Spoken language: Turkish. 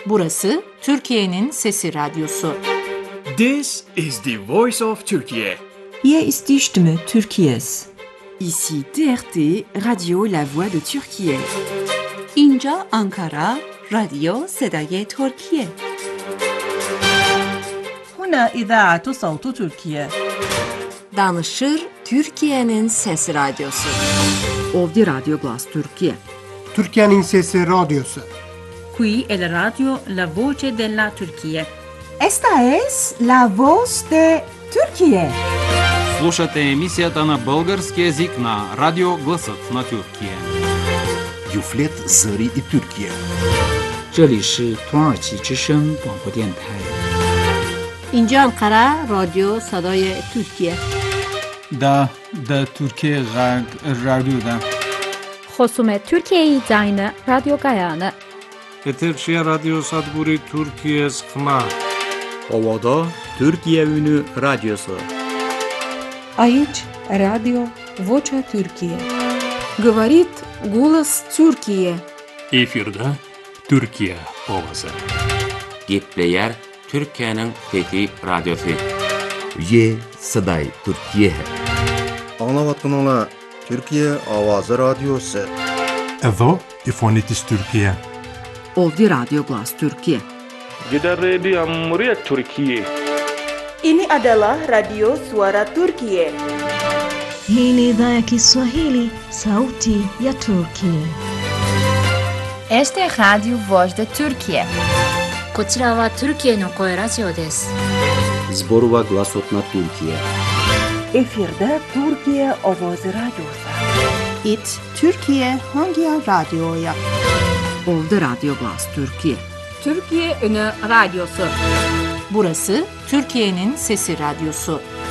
Burası Türkiye'nin Sesi Radyosu. This is the voice of Turkey. Hier ist die Stimme Türkiye's. Ici TRT, Radio La Voix de Türkiye. اینجا آنکارا، رادیو صدای ترکیه. هنا إذاعة صوت تركيا. Danışır Türkiye'nin Sesi Radyosu. Ovdje Radio Glas Türkiye. Türkiye'nin Sesi Radyosu. Qui è la radio La Voce della Turchia. Esta es la voz de Türkiye. Слушате емисията на български език на Радио Гласът на Türkiye. Юфлет Зари и Türkiye. 这里是土耳其之声广播电台。 اینجا انقره رادیو صدای ترکیه. دا Türkiye رادیو. خصوم ترکیه زاین رادیو گایانه. Eterşehir Radyo Sadburi Türkiye Sıkma. Ovada Türkiye Ünü Radyosu. Aici Radio Vocea Türkiye. Говорит голос Türkiye. Efirde Türkiye ovası. Gepleyer Türkiye'nin Fethi Radyosu. Ye Saday Türkiye. Anlavatkanala Türkiye Avazı Radyosu. Evo İfonitis Türkiye. Ovdje Radio Glas Türkiye. Gider Radio Cumhuriyet Türkiye. Ini adalah Radio Suara Turkiye. Hii ni idhaa ya Kiswahili, Sauti ya Turkiye. Este es Radio Voz de Turkiye. こちらはトルキエの声ラジオです。 Zborova Glasot na Türkiye. Efirde Türkiye Avazı Radyosu. It Türkiye hangi radyoya? Ovdje Radio Glas Türkiye. Türkiye Ünü Radyosu. Burası Türkiye'nin Sesi Radyosu.